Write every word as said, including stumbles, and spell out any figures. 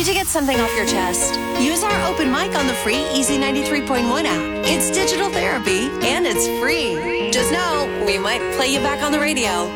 Need to get something off your chest? Use our open mic on the free Easy ninety-three point one app. It's digital therapy, and it's free. Just know, we might play you back on the radio.